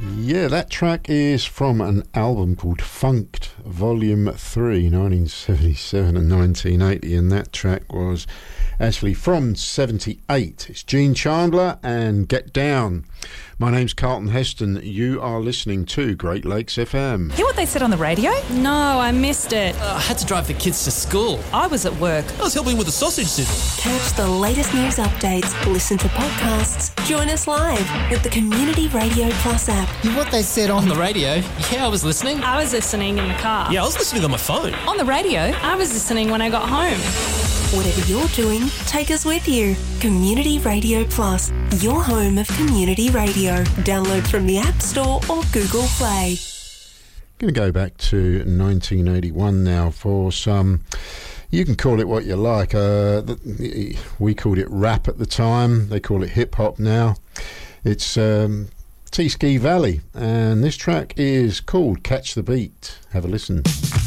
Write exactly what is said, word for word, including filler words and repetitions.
Yeah, that track is from an album called Funked Volume three, nineteen seventy-seven and nineteen eighty, and that track was actually from seventy-eight. It's Gene Chandler and Get Down. My name's Carlton Heston. You are listening to Great Lakes F M. Hear what they said on the radio? No, I missed it. Uh, I had to drive the kids to school. I was at work. I was helping with the sausage sizzle. Catch the latest news updates, listen to podcasts, join us live with the Community Radio Plus app. Hear what they said on the radio? Yeah, I was listening. I was listening in the car. Yeah, I was listening on my phone. On the radio? I was listening when I got home. Whatever you're doing, take us with you. Community Radio Plus, your home of community radio. Download from the App Store or Google Play. Going to go back to nineteen eighty-one now for some, you can call it what you like. Uh, we called it rap at the time. They call it hip-hop now. It's um, T-Ski Valley, and this track is called Catch the Beat. Have a listen.